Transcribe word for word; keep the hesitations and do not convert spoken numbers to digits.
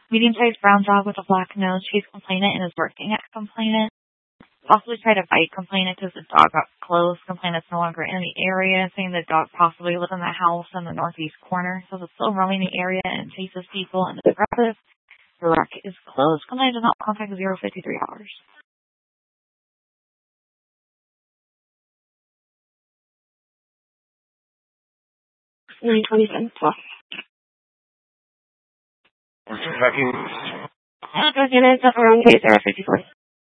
Medium-sized brown dog with a black nose chased complainant and is barking at complainant. Possibly tried to bite complainant because the dog got close. Complainant's no longer in the area, saying the dog possibly lives in the house in the northeast corner. So it's still roaming the area and chases people and is aggressive. The wreck is closed. Complainant does not contact zero fifty-three hours. three twenty-seven plus. We're checking. Units of wrong case, zero fifty-four.